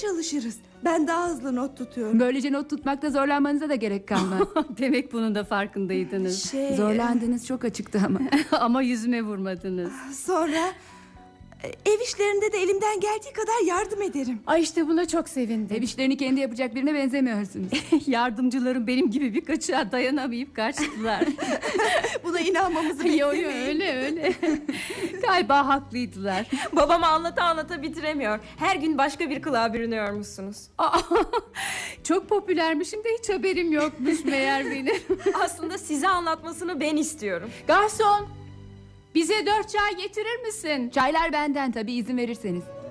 çalışırız. Ben daha hızlı not tutuyorum. Böylece not tutmakta zorlanmanıza da gerek kalmaz. Demek bunun da farkındaydınız. Zorlandınız, çok açıktı ama. Ama yüzüme vurmadınız. Sonra ev işlerinde de elimden geldiği kadar yardım ederim. Ay işte buna çok sevindim. Ev işlerini kendi yapacak birine benzemiyorsunuz. Yardımcılarım benim gibi bir kaçığa dayanamayıp kaçtılar. Buna inanmamızı Yo beklemeyin. öyle. Galiba haklıydılar. Babama anlata bitiremiyor. Her gün başka bir kılığa bürünüyormuşsunuz. Aa, çok popülermişim de hiç haberim yokmuş meğer benim. Aslında size anlatmasını ben istiyorum. Garson, bize 4 çay getirir misin? Çaylar benden tabii, izin verirseniz.